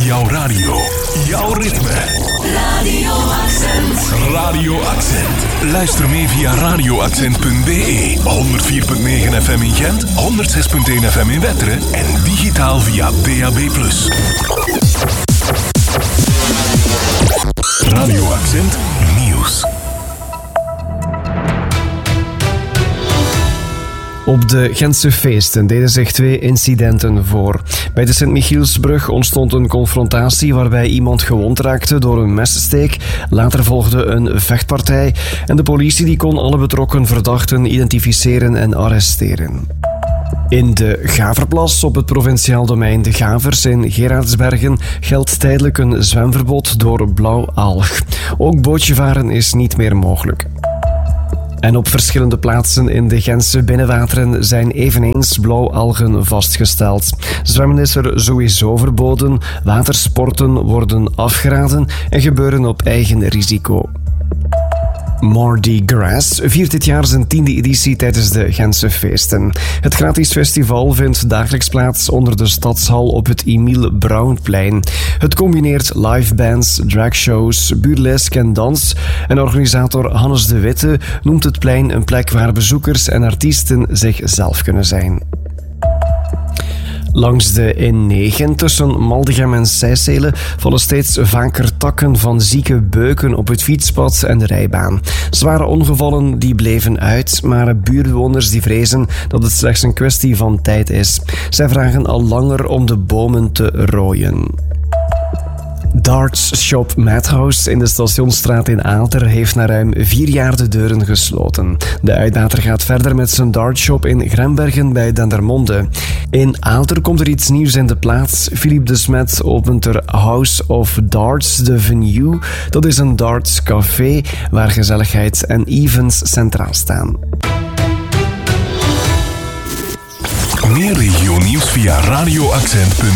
Jouw radio. Jouw ritme. Radio Accent. Radio Accent. Luister mee via radioaccent.be. 104.9 FM in Gent, 106.1 FM in Wetteren en digitaal via DAB+. Radio Accent Nieuws. Op de Gentse feesten deden zich 2 incidenten voor. Bij de Sint-Michielsbrug ontstond een confrontatie waarbij iemand gewond raakte door een messteek. Later volgde een vechtpartij en de politie die kon alle betrokken verdachten identificeren en arresteren. In de Gaverplas op het provinciaal domein De Gavers in Geraardsbergen geldt tijdelijk een zwemverbod door blauwalg. Ook bootjevaren is niet meer mogelijk. En op verschillende plaatsen in de Gentse binnenwateren zijn eveneens blauwalgen vastgesteld. Zwemmen is er sowieso verboden, watersporten worden afgeraden en gebeuren op eigen risico. Mardi Gras viert dit jaar zijn 10e editie tijdens de Gentse feesten. Het gratis festival vindt dagelijks plaats onder de stadshal op het Emiel Brownplein. Het combineert livebands, dragshows, burlesque en dans. En organisator Hannes de Witte noemt het plein een plek waar bezoekers en artiesten zichzelf kunnen zijn. Langs de N9 tussen Maldegem en Sijselen vallen steeds vaker takken van zieke beuken op het fietspad en de rijbaan. Zware ongevallen die bleven uit, maar buurtbewoners die vrezen dat het slechts een kwestie van tijd is. Zij vragen al langer om de bomen te rooien. Darts Shop Madhouse in de Stationsstraat in Aalter heeft na ruim 4 jaar de deuren gesloten. De uitbater gaat verder met zijn dartshop in Grembergen bij Dendermonde. In Aalter komt er iets nieuws in de plaats. Philippe de Smet opent er House of Darts, de venue. Dat is een dartscafé waar gezelligheid en events centraal staan. Meer regionieuws via radioaccent.be.